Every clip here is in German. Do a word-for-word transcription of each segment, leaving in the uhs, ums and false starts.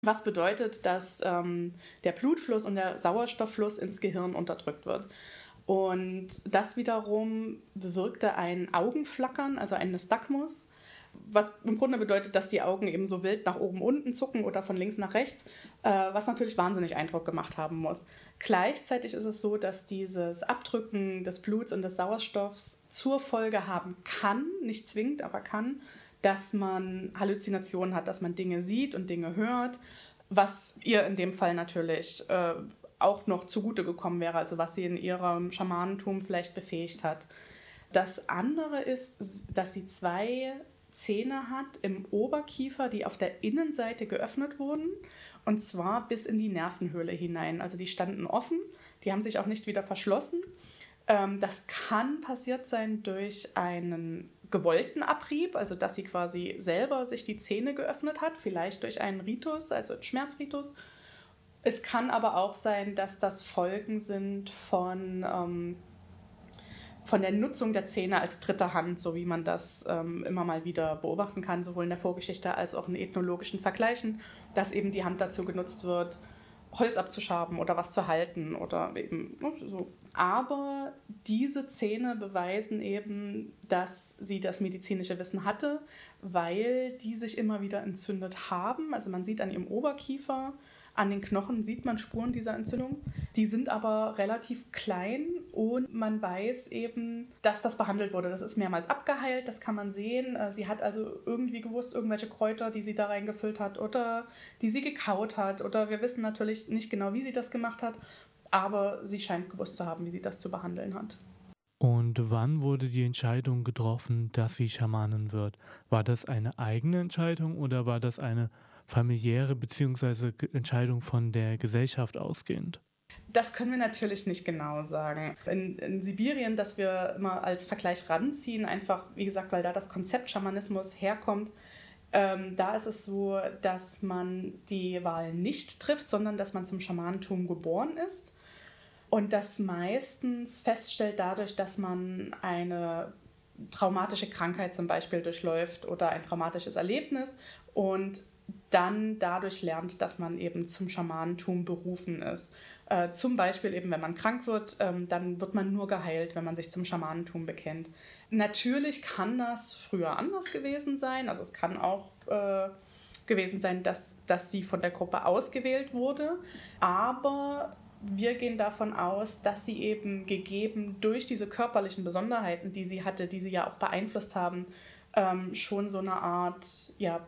Was bedeutet, dass ähm, der Blutfluss und der Sauerstofffluss ins Gehirn unterdrückt wird. Und das wiederum bewirkte ein Augenflackern, also ein Nystagmus, was im Grunde bedeutet, dass die Augen eben so wild nach oben, unten zucken oder von links nach rechts, äh, was natürlich wahnsinnig Eindruck gemacht haben muss. Gleichzeitig ist es so, dass dieses Abdrücken des Bluts und des Sauerstoffs zur Folge haben kann, nicht zwingend, aber kann, dass man Halluzinationen hat, dass man Dinge sieht und Dinge hört, was ihr in dem Fall natürlich äh, auch noch zugute gekommen wäre, also was sie in ihrem Schamanentum vielleicht befähigt hat. Das andere ist, dass sie zwei Zähne hat im Oberkiefer, die auf der Innenseite geöffnet wurden, und zwar bis in die Nervenhöhle hinein. Also die standen offen, die haben sich auch nicht wieder verschlossen. Das kann passiert sein durch einen gewollten Abrieb, also dass sie quasi selber sich die Zähne geöffnet hat, vielleicht durch einen Ritus, also einen Schmerzritus. Es kann aber auch sein, dass das Folgen sind von, ähm, von der Nutzung der Zähne als dritte Hand, so wie man das ähm, immer mal wieder beobachten kann, sowohl in der Vorgeschichte als auch in ethnologischen Vergleichen, dass eben die Hand dazu genutzt wird, Holz abzuschaben oder was zu halten oder eben so. Aber diese Zähne beweisen eben, dass sie das medizinische Wissen hatte, weil die sich immer wieder entzündet haben. Also man sieht an ihrem Oberkiefer, an den Knochen sieht man Spuren dieser Entzündung. Die sind aber relativ klein und man weiß eben, dass das behandelt wurde. Das ist mehrmals abgeheilt, das kann man sehen. Sie hat also irgendwie gewusst, irgendwelche Kräuter, die sie da reingefüllt hat oder die sie gekaut hat. Oder wir wissen natürlich nicht genau, wie sie das gemacht hat, aber sie scheint gewusst zu haben, wie sie das zu behandeln hat. Und wann wurde die Entscheidung getroffen, dass sie Schamanin wird? War das eine eigene Entscheidung oder war das eine familiäre bzw. Entscheidung von der Gesellschaft ausgehend? Das können wir natürlich nicht genau sagen. In, in Sibirien, das wir immer als Vergleich ranziehen, einfach, wie gesagt, weil da das Konzept Schamanismus herkommt, ähm, da ist es so, dass man die Wahl nicht trifft, sondern dass man zum Schamanentum geboren ist und das meistens feststellt dadurch, dass man eine traumatische Krankheit zum Beispiel durchläuft oder ein traumatisches Erlebnis und dann dadurch lernt, dass man eben zum Schamanentum berufen ist. Äh, zum Beispiel eben, wenn man krank wird, ähm, dann wird man nur geheilt, wenn man sich zum Schamanentum bekennt. Natürlich kann das früher anders gewesen sein. Also es kann auch äh, gewesen sein, dass, dass sie von der Gruppe ausgewählt wurde. Aber wir gehen davon aus, dass sie eben gegeben durch diese körperlichen Besonderheiten, die sie hatte, die sie ja auch beeinflusst haben, ähm, schon so eine Art, ja,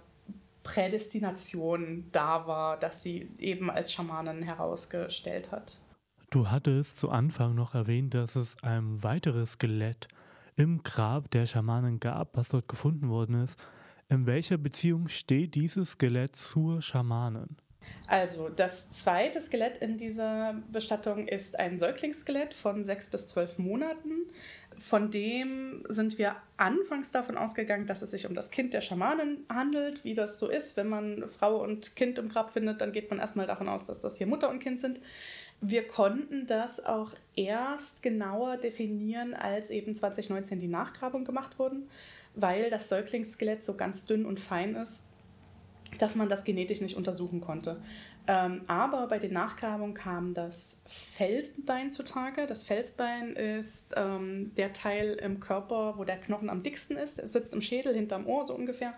Prädestination da war, dass sie eben als Schamanin herausgestellt hat. Du hattest zu Anfang noch erwähnt, dass es ein weiteres Skelett im Grab der Schamanin gab, was dort gefunden worden ist. In welcher Beziehung steht dieses Skelett zur Schamanin? Also das zweite Skelett in dieser Bestattung ist ein Säuglingsskelett von sechs bis zwölf Monaten. Von dem sind wir anfangs davon ausgegangen, dass es sich um das Kind der Schamanin handelt, wie das so ist. Wenn man Frau und Kind im Grab findet, dann geht man erstmal davon aus, dass das hier Mutter und Kind sind. Wir konnten das auch erst genauer definieren, als eben zwanzig neunzehn die Nachgrabung gemacht wurden, weil das Säuglingsskelett so ganz dünn und fein ist, dass man das genetisch nicht untersuchen konnte. Ähm, aber bei den Nachgrabungen kam das Felsbein zutage. Das Felsbein ist ähm, der Teil im Körper, wo der Knochen am dicksten ist. Es sitzt im Schädel, hinterm Ohr so ungefähr.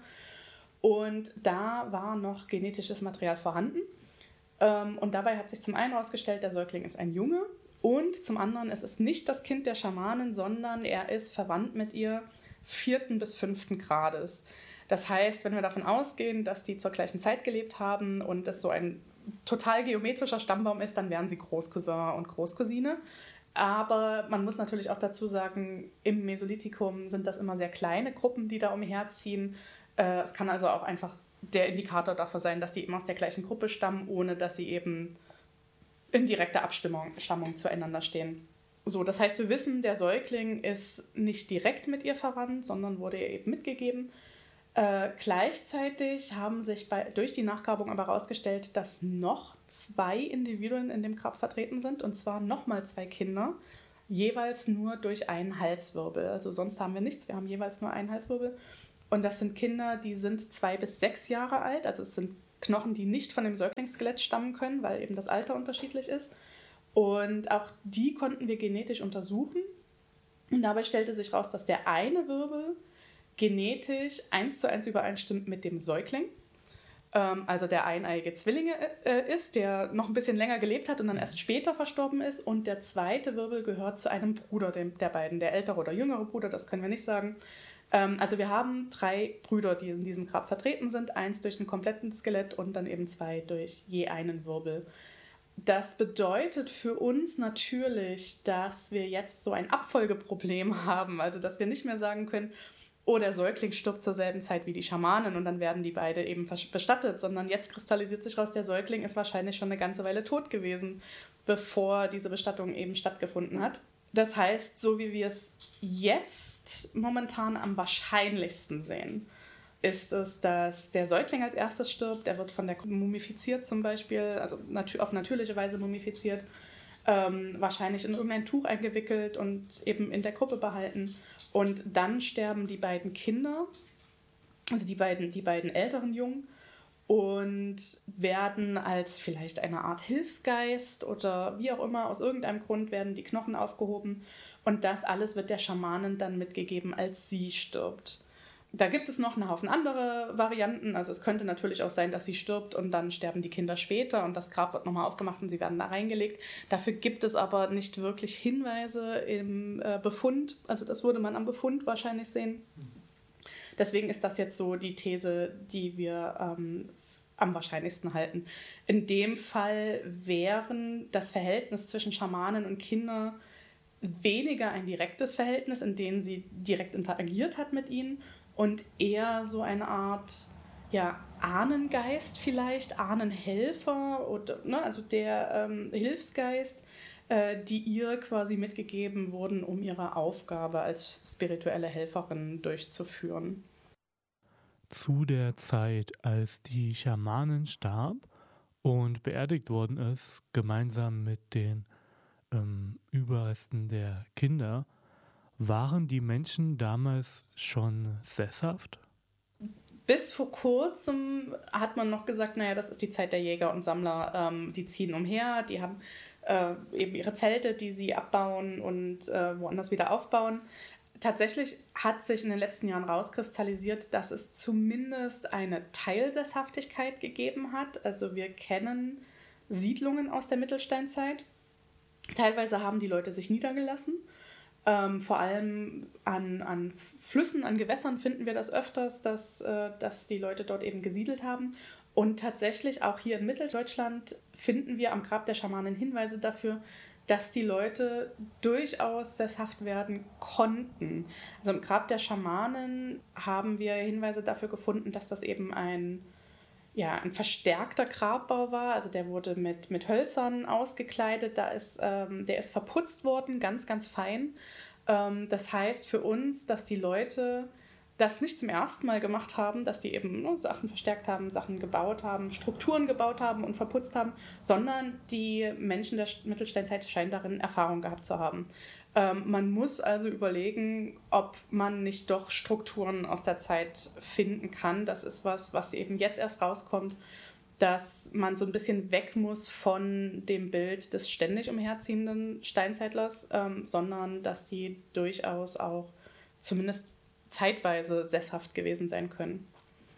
Und da war noch genetisches Material vorhanden. Ähm, und dabei hat sich zum einen herausgestellt, der Säugling ist ein Junge. Und zum anderen ist es nicht das Kind der Schamanin, sondern er ist verwandt mit ihr vierten bis fünften Grades. Das heißt, wenn wir davon ausgehen, dass die zur gleichen Zeit gelebt haben und es so ein total geometrischer Stammbaum ist, dann wären sie Großcousin und Großcousine. Aber man muss natürlich auch dazu sagen, im Mesolithikum sind das immer sehr kleine Gruppen, die da umherziehen. Es kann also auch einfach der Indikator dafür sein, dass die immer aus der gleichen Gruppe stammen, ohne dass sie eben in direkter Abstimmung Stammung zueinander stehen. So, das heißt, wir wissen, der Säugling ist nicht direkt mit ihr verwandt, sondern wurde ihr eben mitgegeben. Äh, gleichzeitig haben sich bei, durch die Nachgrabung aber herausgestellt, dass noch zwei Individuen in dem Grab vertreten sind, und zwar nochmal zwei Kinder, jeweils nur durch einen Halswirbel. Also sonst haben wir nichts, wir haben jeweils nur einen Halswirbel. Und das sind Kinder, die sind zwei bis sechs Jahre alt, also es sind Knochen, die nicht von dem Säuglingsskelett stammen können, weil eben das Alter unterschiedlich ist. Und auch die konnten wir genetisch untersuchen. Und dabei stellte sich raus, dass der eine Wirbel genetisch eins zu eins übereinstimmt mit dem Säugling. Ähm, also der eineiige Zwillinge äh, ist, der noch ein bisschen länger gelebt hat und dann erst später verstorben ist. Und der zweite Wirbel gehört zu einem Bruder dem, der beiden, der ältere oder jüngere Bruder, das können wir nicht sagen. Ähm, also wir haben drei Brüder, die in diesem Grab vertreten sind. Eins durch ein komplettes Skelett und dann eben zwei durch je einen Wirbel. Das bedeutet für uns natürlich, dass wir jetzt so ein Abfolgeproblem haben. Also dass wir nicht mehr sagen können, oh, der Säugling stirbt zur selben Zeit wie die Schamanen und dann werden die beide eben bestattet, sondern jetzt kristallisiert sich raus, der Säugling ist wahrscheinlich schon eine ganze Weile tot gewesen, bevor diese Bestattung eben stattgefunden hat. Das heißt, so wie wir es jetzt momentan am wahrscheinlichsten sehen, ist es, dass der Säugling als erstes stirbt. Er wird von der Gruppe mumifiziert zum Beispiel, also nat- auf natürliche Weise mumifiziert, ähm, wahrscheinlich in irgendein Tuch eingewickelt und eben in der Gruppe behalten. Und dann sterben die beiden Kinder, also die beiden, die beiden älteren Jungen, und werden als vielleicht eine Art Hilfsgeist oder wie auch immer, aus irgendeinem Grund werden die Knochen aufgehoben. Und das alles wird der Schamanin dann mitgegeben, als sie stirbt. Da gibt es noch einen Haufen andere Varianten. Also es könnte natürlich auch sein, dass sie stirbt und dann sterben die Kinder später und das Grab wird nochmal aufgemacht und sie werden da reingelegt. Dafür gibt es aber nicht wirklich Hinweise im äh, Befund. Also das würde man am Befund wahrscheinlich sehen. Deswegen ist das jetzt so die These, die wir ähm, am wahrscheinlichsten halten. In dem Fall wären das Verhältnis zwischen Schamanen und Kindern weniger ein direktes Verhältnis, in dem sie direkt interagiert hat mit ihnen, und eher so eine Art ja, Ahnengeist vielleicht, Ahnenhelfer, oder, ne, also der ähm, Hilfsgeist, äh, die ihr quasi mitgegeben wurden, um ihre Aufgabe als spirituelle Helferin durchzuführen. Zu der Zeit, als die Schamanin starb und beerdigt worden ist, gemeinsam mit den ähm, Überresten der Kinder, waren die Menschen damals schon sesshaft? Bis vor kurzem hat man noch gesagt, naja, das ist die Zeit der Jäger und Sammler, ähm, die ziehen umher, die haben äh, eben ihre Zelte, die sie abbauen und äh, woanders wieder aufbauen. Tatsächlich hat sich in den letzten Jahren rauskristallisiert, dass es zumindest eine Teilsesshaftigkeit gegeben hat. Also wir kennen Siedlungen aus der Mittelsteinzeit. Teilweise haben die Leute sich niedergelassen. Ähm, vor allem an, an Flüssen, an Gewässern finden wir das öfters, dass, äh, dass die Leute dort eben gesiedelt haben. Und tatsächlich auch hier in Mitteldeutschland finden wir am Grab der Schamanen Hinweise dafür, dass die Leute durchaus sesshaft werden konnten. Also im Grab der Schamanen haben wir Hinweise dafür gefunden, dass das eben ein, ja, ein verstärkter Grabbau war. Also der wurde mit, mit Hölzern ausgekleidet, da ist, ähm, der ist verputzt worden, ganz, ganz fein. Ähm, das heißt für uns, dass die Leute das nicht zum ersten Mal gemacht haben, dass die eben ne, Sachen verstärkt haben, Sachen gebaut haben, Strukturen gebaut haben und verputzt haben, sondern die Menschen der Mittelsteinzeit scheinen darin Erfahrung gehabt zu haben. Ähm, man muss also überlegen, ob man nicht doch Strukturen aus der Zeit finden kann. Das ist was, was eben jetzt erst rauskommt, dass man so ein bisschen weg muss von dem Bild des ständig umherziehenden Steinzeitlers, ähm, sondern dass die durchaus auch zumindest zeitweise sesshaft gewesen sein können.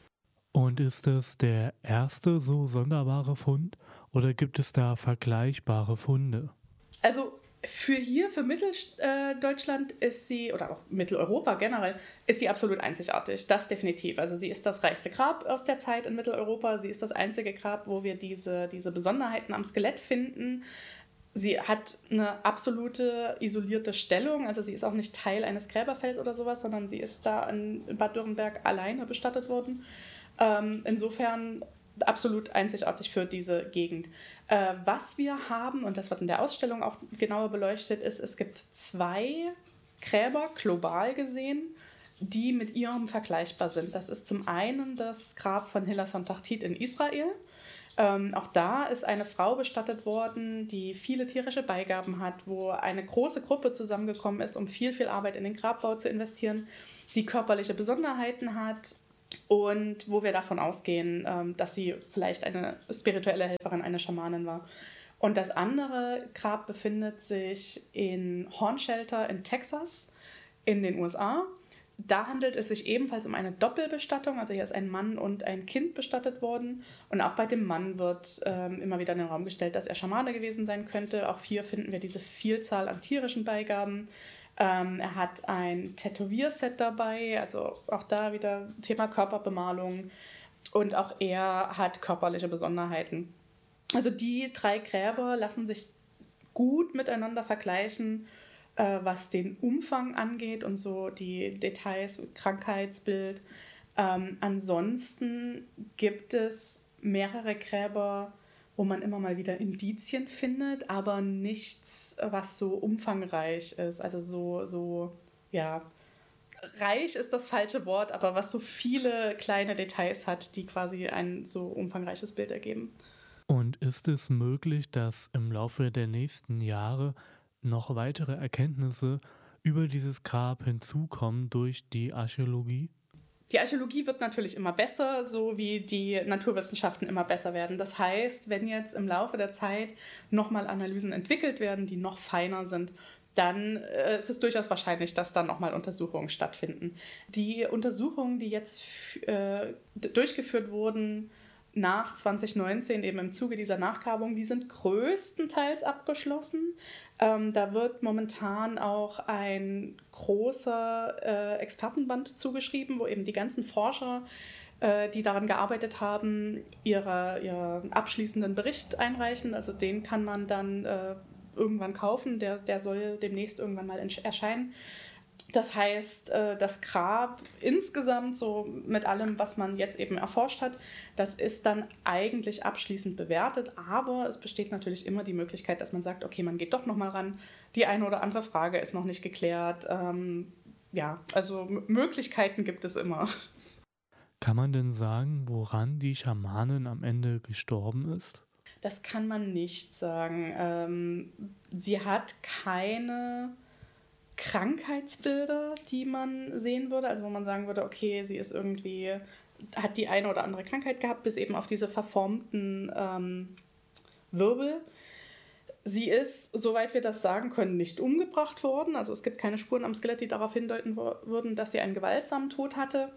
Und ist es der erste so sonderbare Fund oder gibt es da vergleichbare Funde? Also für hier, für Mitteldeutschland ist sie, oder auch Mitteleuropa generell, ist sie absolut einzigartig. Das definitiv. Also sie ist das reichste Grab aus der Zeit in Mitteleuropa. Sie ist das einzige Grab, wo wir diese, diese Besonderheiten am Skelett finden. Sie hat eine absolute isolierte Stellung, also sie ist auch nicht Teil eines Gräberfelds oder sowas, sondern sie ist da in Bad Dürrenberg alleine bestattet worden. Ähm, insofern absolut einzigartig für diese Gegend. Äh, was wir haben, und das wird in der Ausstellung auch genauer beleuchtet, ist, es gibt zwei Gräber, global gesehen, die mit ihrem vergleichbar sind. Das ist zum einen das Grab von Hilla Sontartit in Israel. Ähm, auch da ist eine Frau bestattet worden, die viele tierische Beigaben hat, wo eine große Gruppe zusammengekommen ist, um viel, viel Arbeit in den Grabbau zu investieren, die körperliche Besonderheiten hat, und wo wir davon ausgehen, ähm, dass sie vielleicht eine spirituelle Helferin, eine Schamanin war. Und das andere Grab befindet sich in Hornshelter in Texas in den U S A. Da handelt es sich ebenfalls um eine Doppelbestattung, also hier ist ein Mann und ein Kind bestattet worden. Und auch bei dem Mann wird ähm, immer wieder in den Raum gestellt, dass er Schamane gewesen sein könnte. Auch hier finden wir diese Vielzahl an tierischen Beigaben. Ähm, er hat ein Tätowierset dabei, also auch da wieder Thema Körperbemalung. Und auch er hat körperliche Besonderheiten. Also die drei Gräber lassen sich gut miteinander vergleichen, was den Umfang angeht und so die Details, Krankheitsbild. Ähm, ansonsten gibt es mehrere Gräber, wo man immer mal wieder Indizien findet, aber nichts, was so umfangreich ist. Also so, so, ja, reich ist das falsche Wort, aber was so viele kleine Details hat, die quasi ein so umfangreiches Bild ergeben. Und ist es möglich, dass im Laufe der nächsten Jahre noch weitere Erkenntnisse über dieses Grab hinzukommen durch die Archäologie? Die Archäologie wird natürlich immer besser, so wie die Naturwissenschaften immer besser werden. Das heißt, wenn jetzt im Laufe der Zeit nochmal Analysen entwickelt werden, die noch feiner sind, dann äh, ist es durchaus wahrscheinlich, dass dann nochmal Untersuchungen stattfinden. Die Untersuchungen, die jetzt äh, durchgeführt wurden, nach zwanzig neunzehn, eben im Zuge dieser Nachgrabung, die sind größtenteils abgeschlossen. Ähm, da wird momentan auch ein großer äh, Expertenband zugeschrieben, wo eben die ganzen Forscher, äh, die daran gearbeitet haben, ihre, ihren abschließenden Bericht einreichen. Also den kann man dann äh, irgendwann kaufen, der, der soll demnächst irgendwann mal erscheinen. Das heißt, das Grab insgesamt, so mit allem, was man jetzt eben erforscht hat, das ist dann eigentlich abschließend bewertet, aber es besteht natürlich immer die Möglichkeit, dass man sagt, okay, man geht doch nochmal ran, die eine oder andere Frage ist noch nicht geklärt. Ähm, ja, also M- Möglichkeiten gibt es immer. Kann man denn sagen, woran die Schamanin am Ende gestorben ist? Das kann man nicht sagen. Ähm, sie hat keine Krankheitsbilder, die man sehen würde, also wo man sagen würde, okay, sie ist irgendwie, hat die eine oder andere Krankheit gehabt, bis eben auf diese verformten ähm, Wirbel. Sie ist, soweit wir das sagen können, nicht umgebracht worden, also es gibt keine Spuren am Skelett, die darauf hindeuten würden, dass sie einen gewaltsamen Tod hatte.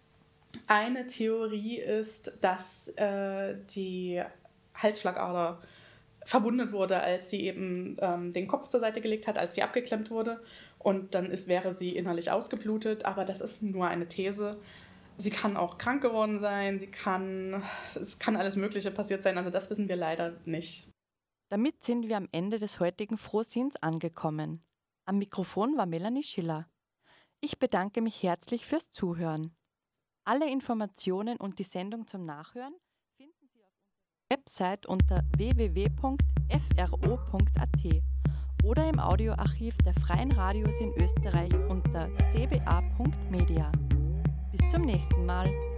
Eine Theorie ist, dass äh, die Halsschlagader verwundet wurde, als sie eben ähm, den Kopf zur Seite gelegt hat, als sie abgeklemmt wurde. Und dann ist, wäre sie innerlich ausgeblutet. Aber das ist nur eine These. Sie kann auch krank geworden sein. Sie kann, es kann alles Mögliche passiert sein. Also das wissen wir leider nicht. Damit sind wir am Ende des heutigen Frohsinns angekommen. Am Mikrofon war Melanie Schiller. Ich bedanke mich herzlich fürs Zuhören. Alle Informationen und die Sendung zum Nachhören finden Sie auf unserer Website unter w w w punkt f r o punkt a t oder im Audioarchiv der Freien Radios in Österreich unter c b a punkt media. Bis zum nächsten Mal.